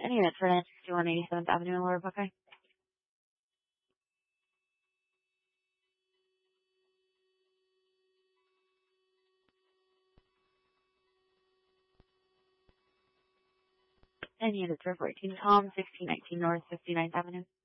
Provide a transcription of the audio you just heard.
Any units for 961 87th Avenue in Lower Buckeye? Any units for 14 Tom, 1619 North 59th Avenue?